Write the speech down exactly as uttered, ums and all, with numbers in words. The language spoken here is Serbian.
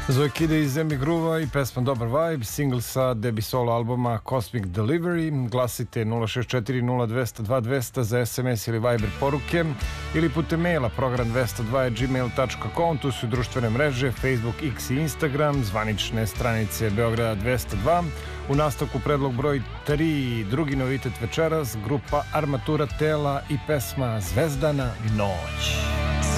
Zoe Kide iz Zemlje Gruva i pesma Dobar Vibe, single sa debi solo albuma Cosmic Delivery. Glasite nula šest četiri nula dva zero dva dva zero za es em es ili Viber poruke ili putem maila program dvesta dva at gmail dot com. Tu su društvene mreže Facebook, X i Instagram, zvanične stranice Beograda dvesta dva. U nastavku predlog broj tri, drugi novitet večeras, grupa Armatura tela i pesma Zvezdana noć.